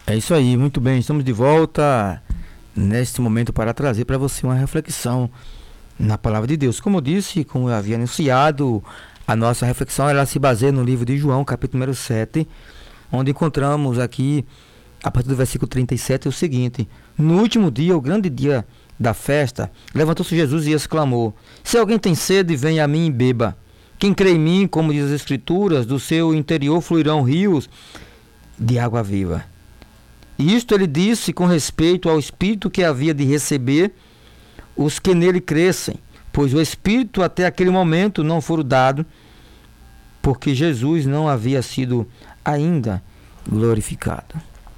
É isso aí, muito bem. Estamos de volta neste momento para trazer para você uma reflexão na palavra de Deus. Como eu disse, como eu havia anunciado, a nossa reflexão ela se baseia no livro de João, capítulo número 7, onde encontramos aqui, a partir do versículo 37, o seguinte: no último dia, o grande dia da festa, levantou-se Jesus e exclamou: se alguém tem sede, venha a mim e beba. Quem crê em mim, como diz as Escrituras, do seu interior fluirão rios de água viva. E isto ele disse com respeito ao Espírito que havia de receber os que nele crescem, pois o Espírito até aquele momento não fora dado, porque Jesus não havia sido ainda glorificado.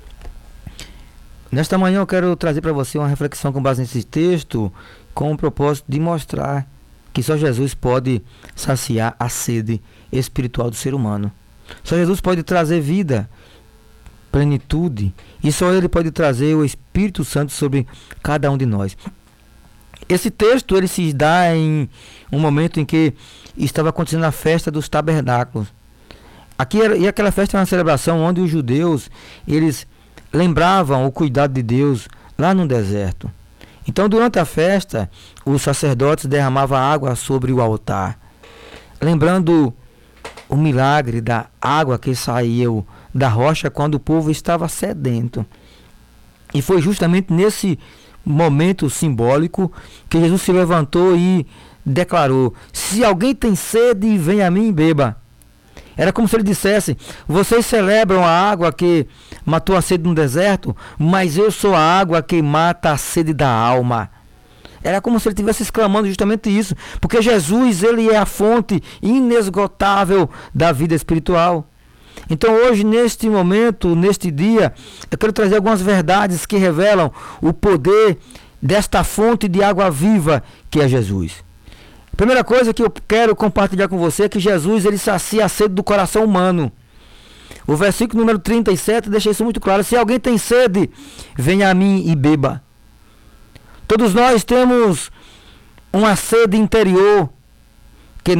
Nesta manhã eu quero trazer para você uma reflexão com base nesse texto, com o propósito de mostrar que só Jesus pode saciar a sede espiritual do ser humano. Só Jesus pode trazer vida, plenitude, e só Ele pode trazer o Espírito Santo sobre cada um de nós. Esse texto ele se dá em um momento em que estava acontecendo a festa dos tabernáculos. E aquela festa era uma celebração onde os judeus eles lembravam o cuidado de Deus lá no deserto. Então, durante a festa, os sacerdotes derramavam água sobre o altar, lembrando o milagre da água que saiu da rocha quando o povo estava sedento. E foi justamente nesse momento simbólico que Jesus se levantou e declarou: se alguém tem sede, venha a mim e beba. Era como se ele dissesse: vocês celebram a água que matou a sede no deserto, mas eu sou a água que mata a sede da alma. Era como se ele estivesse exclamando justamente isso, porque Jesus ele é a fonte inesgotável da vida espiritual. Então hoje, neste momento, neste dia, eu quero trazer algumas verdades que revelam o poder desta fonte de água viva que é Jesus. A primeira coisa que eu quero compartilhar com você é que Jesus ele sacia a sede do coração humano. O versículo número 37 deixa isso muito claro: se alguém tem sede, venha a mim e beba. Todos nós temos uma sede interior que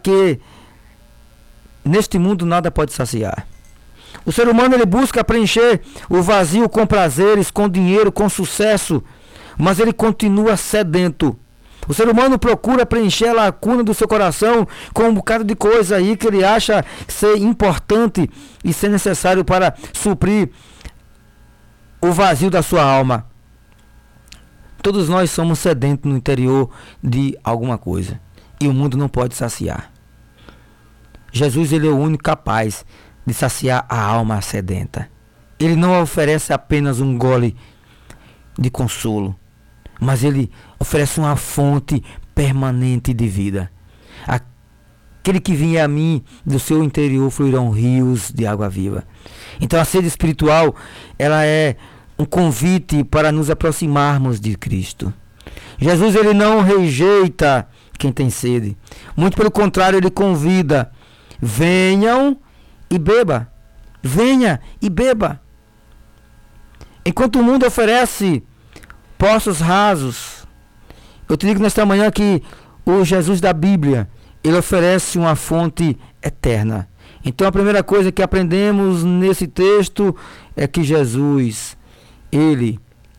neste mundo nada pode saciar. O ser humano ele busca preencher o vazio com prazeres, com dinheiro, com sucesso, mas ele continua sedento. O ser humano procura preencher a lacuna do seu coração com um bocado de coisa aí que ele acha ser importante e ser necessário para suprir o vazio da sua alma. Todos nós somos sedentos no interior de alguma coisa e o mundo não pode saciar. Jesus ele é o único capaz de saciar a alma sedenta. Ele não oferece apenas um gole de consolo, mas ele oferece uma fonte permanente de vida. Aquele que vier a mim, do seu interior fluirão rios de água viva. Então a sede espiritual, ela é um convite para nos aproximarmos de Cristo. Jesus ele não rejeita quem tem sede. Muito pelo contrário, ele convida: venham e beba. Venha e beba. Enquanto o mundo oferece poços rasos, eu te digo nesta manhã que o Jesus da Bíblia, ele oferece uma fonte eterna. Então a primeira coisa que aprendemos nesse texto é que Jesus, ele